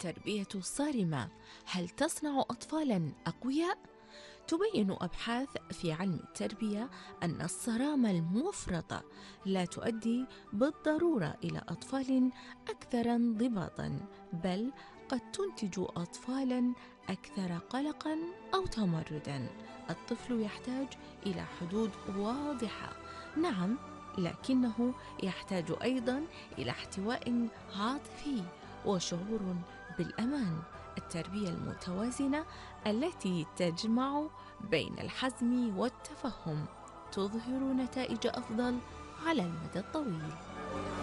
التربية الصارمة هل تصنع أطفالاً أقوياء؟ تبين أبحاث في علم التربية أن الصرامة المفرطة لا تؤدي بالضرورة إلى أطفال أكثر انضباطاً، بل قد تنتج أطفالاً أكثر قلقاً أو تمرداً. الطفل يحتاج إلى حدود واضحة، نعم، لكنه يحتاج أيضاً إلى احتواء عاطفي وشعور بالأمان. التربية المتوازنة التي تجمع بين الحزم والتفهم تظهر نتائج أفضل على المدى الطويل.